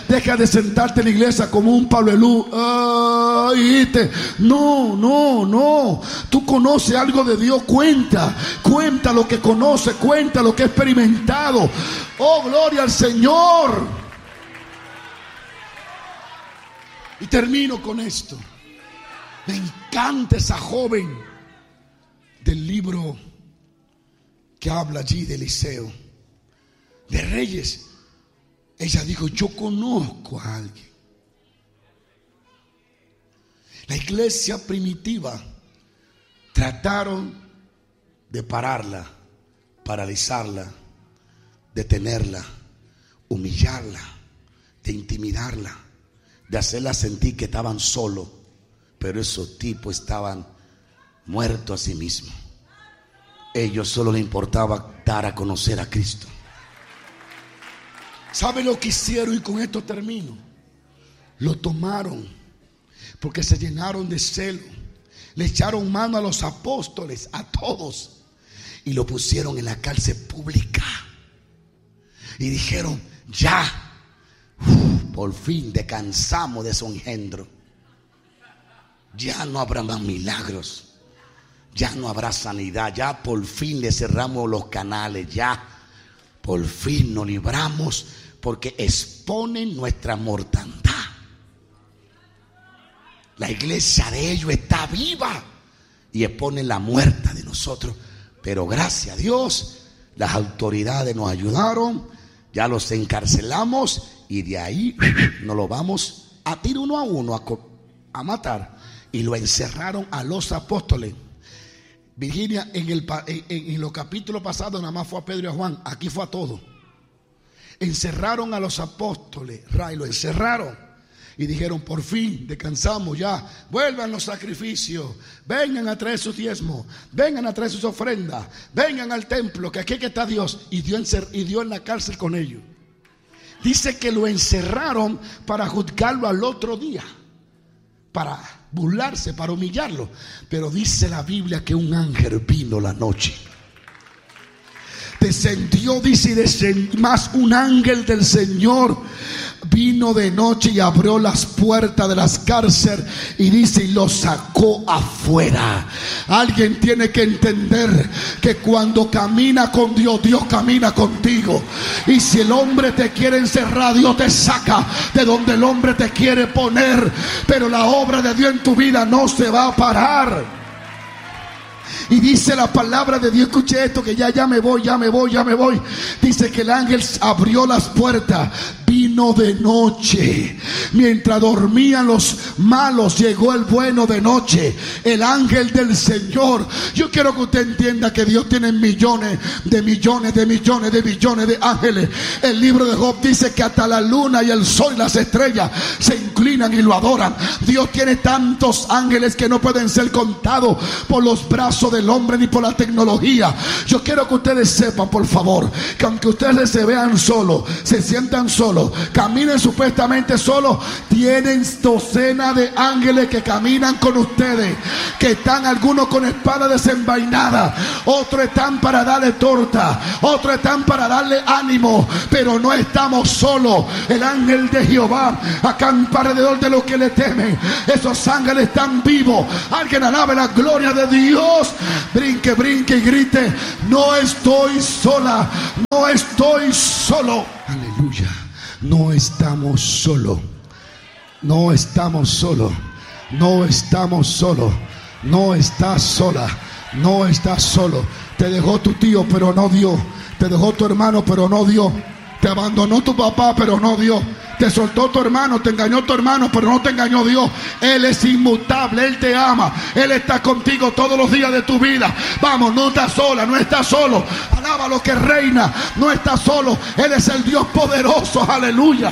Deja de sentarte en la iglesia como un Pablo Elú. No. Tú conoces algo de Dios. Cuenta lo que conoces. Cuenta lo que has experimentado. Oh, gloria al Señor. Y termino con esto. Me encanta esa joven del libro que habla allí de Eliseo, de Reyes. Ella dijo: yo conozco a alguien. La iglesia primitiva trataron de pararla, paralizarla, detenerla, humillarla, de intimidarla, de hacerla sentir que estaban solos. Pero esos tipos estaban muertos a sí mismos. Ellos solo les importaba dar a conocer a Cristo. ¿Sabe lo que hicieron? Y con esto termino. Lo tomaron porque se llenaron de celo. Le echaron mano a los apóstoles, a todos, y lo pusieron en la cárcel pública. Y dijeron: ya, por fin descansamos de esos engendros. Ya no habrá más milagros, ya no habrá sanidad, ya por fin le cerramos los canales, ya por fin nos libramos, porque exponen nuestra mortandad. La iglesia de ellos está viva y exponen la muerte de nosotros. Pero gracias a Dios, las autoridades nos ayudaron, ya los encarcelamos y de ahí nos lo vamos a tirar uno a uno a matar. Y lo encerraron a los apóstoles. Virginia, en los capítulos pasados nada más fue a Pedro y a Juan. Aquí fue a todos. Encerraron a los apóstoles, lo encerraron. Y dijeron: por fin descansamos ya. Vuelvan los sacrificios. Vengan a traer sus diezmos. Vengan a traer sus ofrendas. Vengan al templo, que aquí es que está Dios. Y Dios en la cárcel con ellos. Dice que lo encerraron para juzgarlo al otro día, para burlarse, para humillarlo. Pero dice la Biblia que un ángel vino la noche, descendió, dice, más un ángel del Señor vino de noche y abrió las puertas de las cárceles y dice, y lo sacó afuera. Alguien tiene que entender que cuando camina con Dios, Dios camina contigo. Y si el hombre te quiere encerrar, Dios te saca de donde el hombre te quiere poner. Pero la obra de Dios en tu vida no se va a parar. Y dice la palabra de Dios, escuche esto, que ya me voy. Dice que el ángel abrió las puertas, vino de noche. Mientras dormían los malos, llegó el bueno de noche, el ángel del Señor. Yo quiero que usted entienda que Dios tiene millones de ángeles. El libro de Job dice que hasta la luna y el sol y las estrellas se inclinan y lo adoran. Dios tiene tantos ángeles que no pueden ser contados por los brazos del hombre ni por la tecnología. Yo quiero que ustedes sepan, por favor, que aunque ustedes se vean solos, se sientan solos, caminen supuestamente solos, tienen docenas de ángeles que caminan con ustedes, que están algunos con espada desenvainada, otros están para darle torta, otros están para darle ánimo, pero no estamos solos. El ángel de Jehová acampa alrededor de los que le temen. Esos ángeles están vivos. Alguien alabe la gloria de Dios. Brinque y grite: no estoy sola, no estoy solo. Aleluya. No estamos solos. No estamos solos. No estamos solos. No estás sola. No estás solo. Te dejó tu tío, pero no dio. Te dejó tu hermano, pero no dio. Te abandonó tu papá, pero no dio. Te soltó tu hermano, te engañó tu hermano, pero no te engañó Dios. Él es inmutable, Él te ama, Él está contigo todos los días de tu vida. Vamos, no estás sola, no estás solo. Alaba lo que reina, no estás solo. Él es el Dios poderoso, aleluya.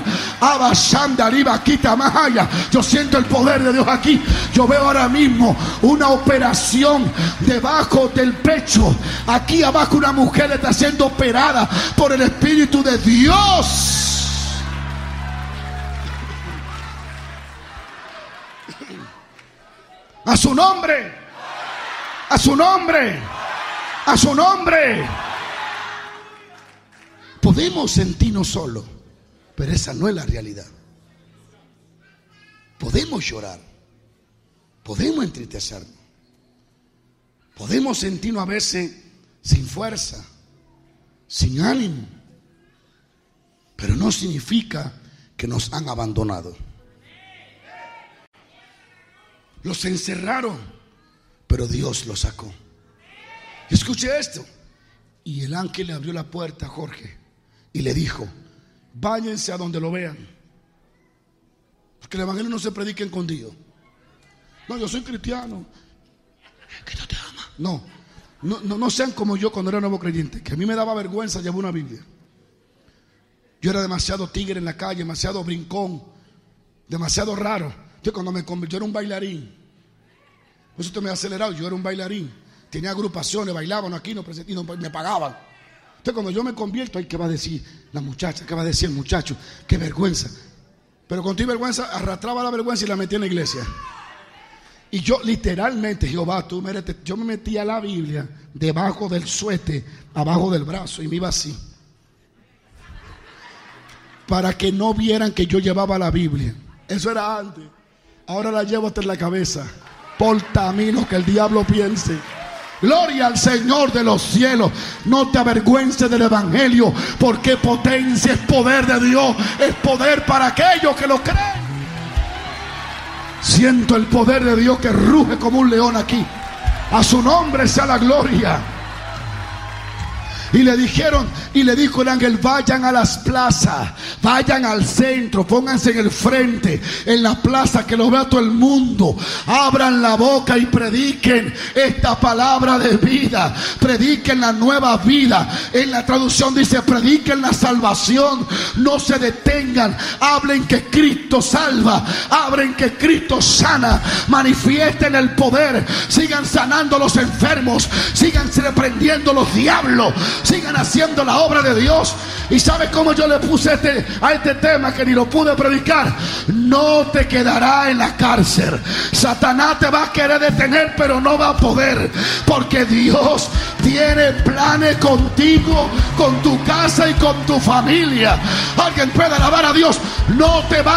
Yo siento el poder de Dios aquí. Yo veo ahora mismo una operación debajo del pecho. Aquí abajo una mujer está siendo operada por el Espíritu de Dios. A su nombre, a su nombre, a su nombre. Podemos sentirnos solos, pero esa no es la realidad. Podemos llorar, podemos entristecernos, podemos sentirnos a veces sin fuerza, sin ánimo, pero no significa que nos han abandonado. Los encerraron, pero Dios los sacó. Escuche esto. Y el ángel le abrió la puerta a Jorge y le dijo: váyanse a donde lo vean, porque el evangelio no se predica escondido. No, yo soy cristiano, que no te ama. No sean como yo cuando era nuevo creyente, que a mí me daba vergüenza llevar una Biblia. Yo era demasiado tigre en la calle, demasiado brincón, demasiado raro. Entonces cuando me convertí, yo era un bailarín. Por eso usted me ha acelerado, yo era un bailarín. Tenía agrupaciones, bailaban aquí, no me pagaban. Entonces cuando yo me convierto, ¿qué va a decir la muchacha? ¿Qué va a decir el muchacho? ¡Qué vergüenza! Pero con tu vergüenza, arrastraba la vergüenza y la metí en la iglesia. Y yo literalmente, Jehová, yo me metía la Biblia debajo del suéter, abajo del brazo, y me iba así, para que no vieran que yo llevaba la Biblia. Eso era antes. Ahora la llevo hasta en la cabeza. Portamino, que el diablo piense. Gloria al Señor de los cielos. No te avergüences del evangelio, porque potencia es poder de Dios, es poder para aquellos que lo creen. Siento el poder de Dios que ruge como un león aquí. A su nombre sea la gloria. Y le dijeron, y le dijo el ángel: vayan a las plazas, vayan al centro, pónganse en el frente, en la plaza, que lo vea todo el mundo. Abran la boca y prediquen esta palabra de vida, prediquen la nueva vida. En la traducción dice: prediquen la salvación, no se detengan, hablen que Cristo salva, hablen que Cristo sana, manifiesten el poder, sigan sanando a los enfermos, sigan reprendiendo los diablos, sigan haciendo la obra de Dios. ¿Y sabes cómo yo le puse a este tema, que ni lo pude predicar? No te quedará en la cárcel. Satanás te va a querer detener, pero no va a poder, porque Dios tiene planes contigo, con tu casa y con tu familia. Alguien puede alabar a Dios. No te va